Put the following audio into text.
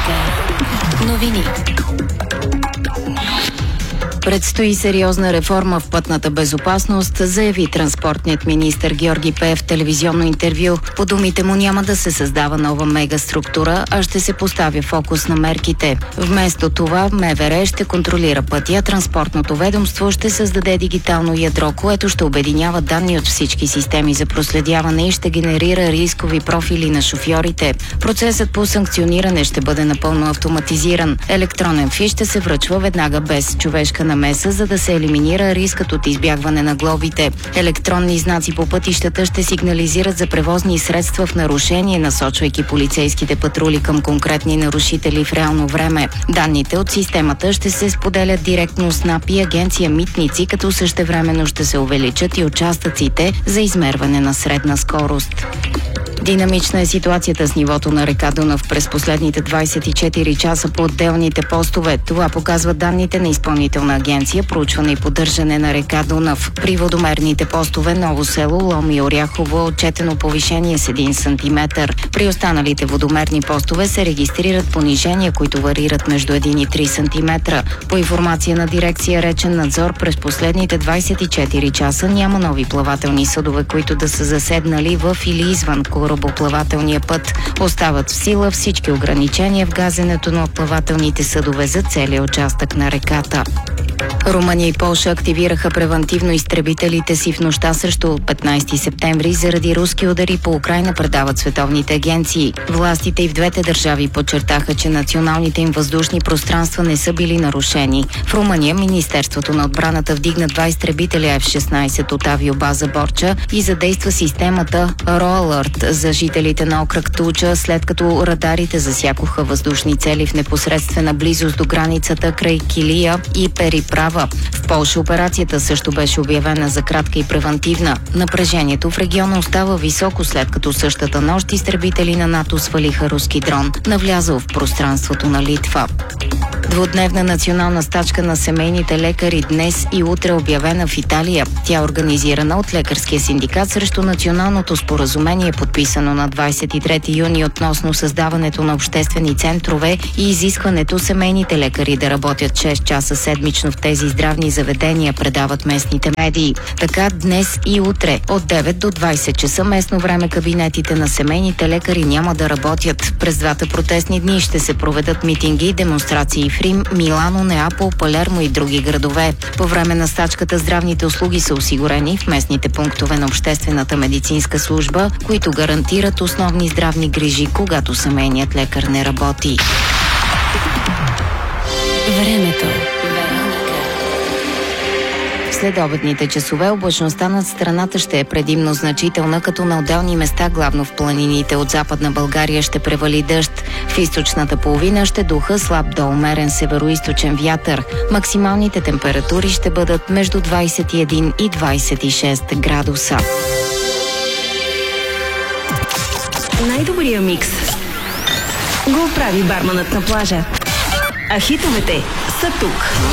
Вероника. Новини. Предстои сериозна реформа в пътната безопасност, заяви транспортният министър Георги Пеев в телевизионно интервю. По думите му няма да се създава нова мегаструктура, а ще се поставя фокус на мерките. Вместо това МВР ще контролира пътя, транспортното ведомство ще създаде дигитално ядро, което ще обединява данни от всички системи за проследяване и ще генерира рискови профили на шофьорите. Процесът по санкциониране ще бъде напълно автоматизиран. Електронен фиш ще се връчва веднага без човешка намеса, за да се елиминира рискът от избягване на глобите. Електронни знаци по пътищата ще сигнализират за превозни средства в нарушение, насочвайки полицейските патрули към конкретни нарушители в реално време. Данните от системата ще се споделят директно с НАП и агенция Митници, като същевременно ще се увеличат и участъците за измерване на средна скорост. Динамична е ситуацията с нивото на река Дунав през последните 24 часа по отделните постове. Това показват данните на Изпълнителна агенция проучване и поддържане на река Дунав. При водомерните постове Ново село, Лом и Оряхово е отчетено повишение с 1 см. При останалите водомерни постове се регистрират понижения, които варират между 1 и 3 см. По информация на дирекция Речен надзор, през последните 24 часа няма нови плавателни съдове, които да са заседнали в или извън корабоплавателния път. Остават в сила всички ограничения в газенето на плавателните съдове за целия участък на реката. Румъния и Полша активираха превантивно изтребителите си в нощта срещу 15 септември заради руски удари по Украйна, предават световните агенции. Властите и в двете държави подчертаха, че националните им въздушни пространства не са били нарушени. В Румъния Министерството на отбраната вдигна 2 изтребителя F-16 от авиобаза Борча и задейства системата RO-Alert за жителите на окръг Тулча, след като радарите засякоха въздушни цели в непосредствена близост до границата край Килия и Периправа. В Полша операцията също беше обявена за кратка и превантивна. Напрежението в региона остава високо, след като същата нощ изтребители на НАТО свалиха руски дрон, навлязъл в пространството на Литва. Двудневна национална стачка на семейните лекари днес и утре обявена в Италия. Тя е организирана от лекарския синдикат срещу националното споразумение, подписано на 23 юни относно създаването на обществени центрове и изискването семейните лекари да работят 6 часа седмично в тези здравни заведения, предават местните медии. Така днес и утре от 9 до 20 часа местно време кабинетите на семейните лекари няма да работят. През двата протестни дни ще се проведат митинги и демонстрации в Рим, Милано, Неапол, Палермо и други градове. По време на стачката здравните услуги са осигурени в местните пунктове на обществената медицинска служба, които гарантират основни здравни грижи, когато семейният лекар не работи. Времето. След обедните часове облачността над страната ще е предимно значителна, като на отделни места, главно в планините от Западна България, ще превали дъжд. В източната половина ще духа слаб до умерен североизточен вятър. Максималните температури ще бъдат между 21 и 26 градуса. Най-добрия микс го прави барманът на плажа. А хитовете са тук.